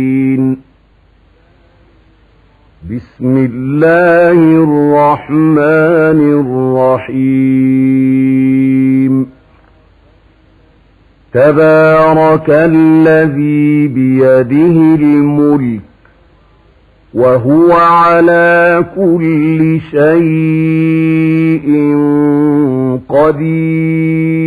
بسم الله الرحمن الرحيم تبارك الذي بيده الملك وهو على كل شيء قدير